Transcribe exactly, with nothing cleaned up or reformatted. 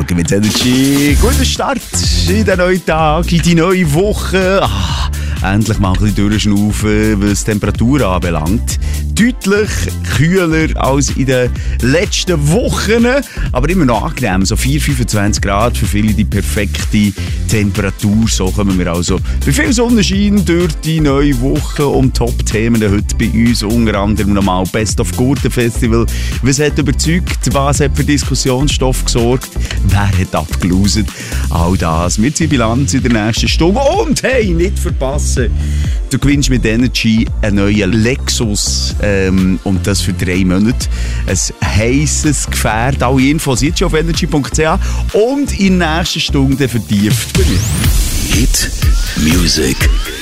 Morgen mit Energy. Guter Start in den neuen Tag, in die neue Woche. Ah, endlich mal ein bisschen durchschnaufen, was die Temperatur anbelangt. Deutlich kühler als in den letzten Wochen, aber immer noch angenehm. So vier, fünfundzwanzig Grad, für viele die perfekte Temperatur. So kommen wir also bei viel Sonnenschein durch die neue Woche und Top-Themen heute bei uns. Unter anderem nochmal Best of Gurten Festival. Was hat überzeugt? Was hat für Diskussionsstoff gesorgt? Wer hat abgeloset? All das. Wir ziehen Bilanz in der nächsten Stunde. Und hey, nicht verpassen! Du gewinnst mit Energy einen neuen Lexus ähm, und das für drei Monate. Ein heisses Gefährt. Alle Infos jetzt schon auf energy punkt c h und in der nächsten Stunde vertieft bei mir. Hit Music